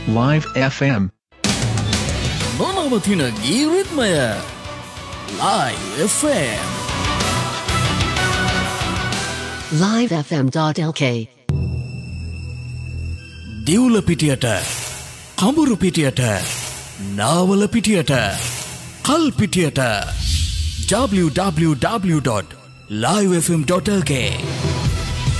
Live FM. නොනවතින ගීරිත්මය Live FM. livefm.lk දිවුල පිටියට කඹුරු පිටියට Nawala පිටියට කල් පිටියට www.livefm.lk